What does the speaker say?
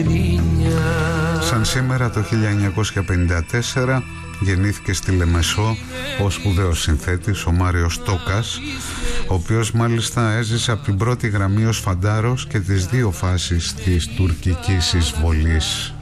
Σαν σήμερα το 1954 γεννήθηκε στη Λεμεσό ο σπουδαίος συνθέτης ο Μάριος Τόκας, ο οποίος μάλιστα έζησε από την πρώτη γραμμή ως φαντάρος και τις δύο φάσεις της τουρκικής εισβολής.